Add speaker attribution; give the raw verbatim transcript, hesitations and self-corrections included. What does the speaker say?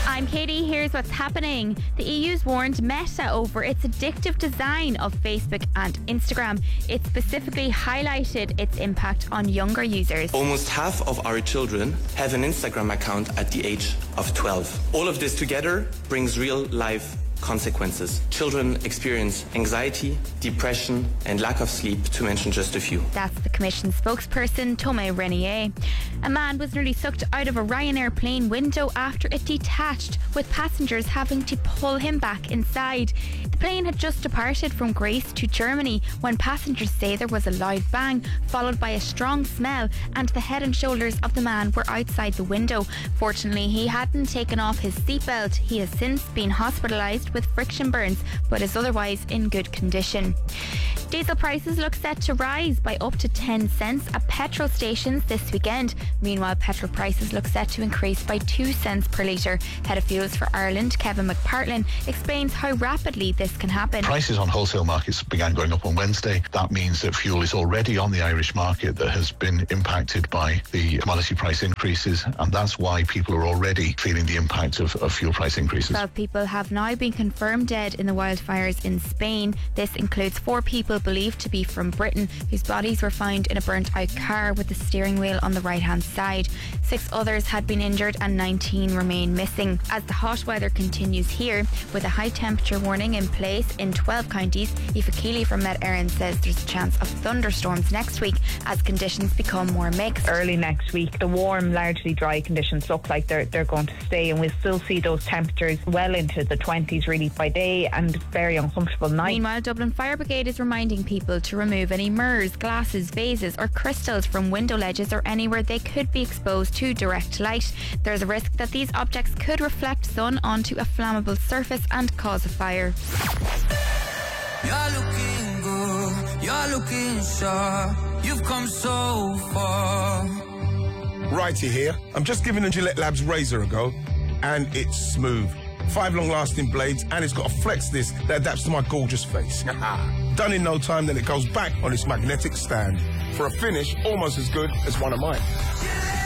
Speaker 1: I'm Katie. Here's what's happening. The E U's warned Meta over its addictive design of Facebook and Instagram. It specifically highlighted its impact on younger users.
Speaker 2: Almost half of our children have an Instagram account at the age of twelve. All of this together brings real life consequences. Children experience anxiety, depression and lack of sleep, to mention just a few.
Speaker 1: That's the Commission spokesperson, Thomas Renier. A man was nearly sucked out of a Ryanair plane window after it detached, with passengers having to pull him back inside. The plane had just departed from Greece to Germany when passengers say there was a loud bang, followed by a strong smell, and the head and shoulders of the man were outside the window. Fortunately, he hadn't taken off his seatbelt. He has since been hospitalised with friction burns, but is otherwise in good condition. Diesel prices look set to rise by up to ten cents at petrol stations this weekend. Meanwhile, petrol prices look set to increase by two cents per litre. Head of Fuels for Ireland, Kevin McPartlin, explains how rapidly this can happen.
Speaker 3: Prices on wholesale markets began going up on Wednesday. That means that fuel is already on the Irish market that has been impacted by the commodity price increases, and that's why people are already feeling the impact of, of fuel price increases.
Speaker 1: twelve people have now been confirmed dead in the wildfires in Spain. This includes four people believed to be from Britain, whose bodies were found in a burnt out car with the steering wheel on the right hand side. Six others had been injured and nineteen remain missing. As the hot weather continues here, with a high temperature warning in place in twelve counties, Aoife Keeley from Met Éireann says there's a chance of thunderstorms next week as conditions become more mixed.
Speaker 4: Early next week, the warm, largely dry conditions look like they're, they're going to stay, and we'll still see those temperatures well into the twenties really by day, and very uncomfortable nights.
Speaker 1: Meanwhile, Dublin Fire Brigade is reminding people to remove any mirrors, glasses, vases or crystals from window ledges or anywhere they could be exposed to direct light. There's a risk that these objects could reflect sun onto a flammable surface and cause a fire.
Speaker 5: You're looking good, you're looking sharp, you've come so far.
Speaker 6: Righty here. I'm just giving the Gillette Labs razor a go, and it's smooth. Five long-lasting blades, and it's got a flex disc that adapts to my gorgeous face. Done in no time, then it goes back on its magnetic stand for a finish almost as good as one of mine.